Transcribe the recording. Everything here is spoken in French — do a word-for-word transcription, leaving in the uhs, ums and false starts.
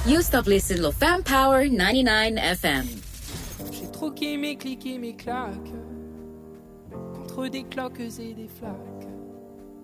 You stop listening to Fan Power ninety-nine F M. J'ai troqué mes clics et mes claques contre des cloques et des flaques.